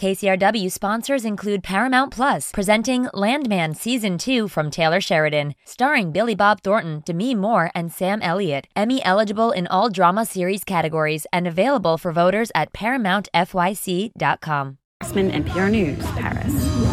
KCRW sponsors include Paramount Plus, presenting Landman Season 2 from Taylor Sheridan, starring Billy Bob Thornton, Demi Moore, and Sam Elliott. Emmy eligible in all drama series categories and available for voters at ParamountFYC.com. NPR News, Paris.